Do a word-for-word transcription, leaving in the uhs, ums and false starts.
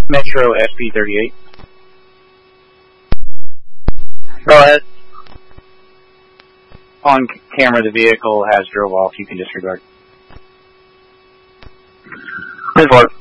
Metro S P thirty-eight. Go ahead. On camera, the vehicle has drove off. You can disregard. Please work.